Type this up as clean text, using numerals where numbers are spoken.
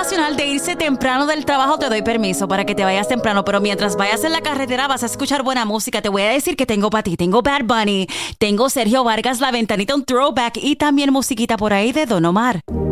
motivacional de irse temprano del trabajo, te doy permiso para que te vayas temprano, pero mientras vayas en la carretera vas a escuchar buena música. Te voy a decir que tengo para ti, tengo Bad Bunny, tengo Sergio Vargas, La Ventanita, un throwback y también musiquita por ahí de Don Omar.